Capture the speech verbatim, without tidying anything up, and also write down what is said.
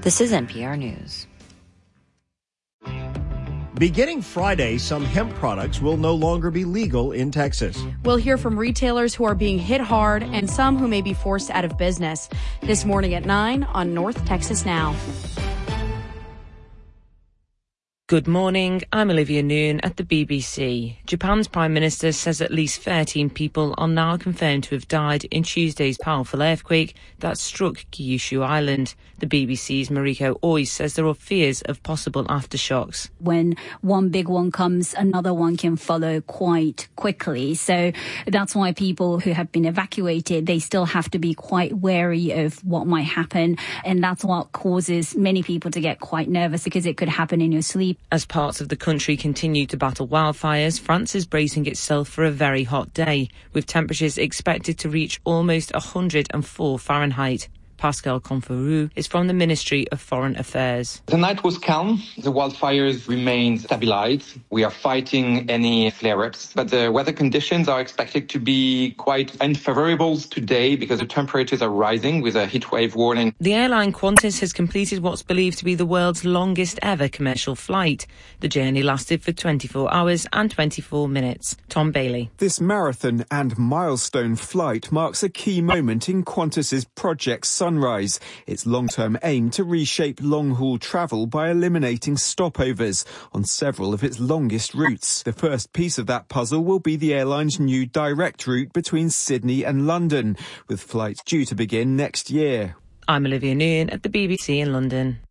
This is N P R News. Beginning Friday, some hemp products will no longer be legal in Texas. We'll hear from retailers who are being hit hard and some who may be forced out of business. This morning at nine on North Texas Now. Good morning, I'm Olivia Noon at the B B C. Japan's Prime Minister says at least thirteen people are now confirmed to have died in Tuesday's powerful earthquake that struck Kyushu Island. The B B C's Mariko Oi says there are fears of possible aftershocks. When one big one comes, another one can follow quite quickly. So that's why people who have been evacuated, they still have to be quite wary of what might happen. And that's what causes many people to get quite nervous because it could happen in your sleep. As parts of the country continue to battle wildfires, France is bracing itself for a very hot day, with temperatures expected to reach almost one hundred four Fahrenheit. Pascal Conferou is from the Ministry of Foreign Affairs. The night was calm. The wildfires remain stabilized. We are fighting any flare-ups, but the weather conditions are expected to be quite unfavorable today because the temperatures are rising with a heatwave warning. The airline Qantas has completed what's believed to be the world's longest ever commercial flight. The journey lasted for twenty-four hours and twenty-four minutes. Tom Bailey. This marathon and milestone flight marks a key moment in Qantas's Project Sunrise. Sunrise, its long-term aim to reshape long-haul travel by eliminating stopovers on several of its longest routes. The first piece of that puzzle will be the airline's new direct route between Sydney and London, with flights due to begin next year. I'm Olivia Noon at the B B C in London.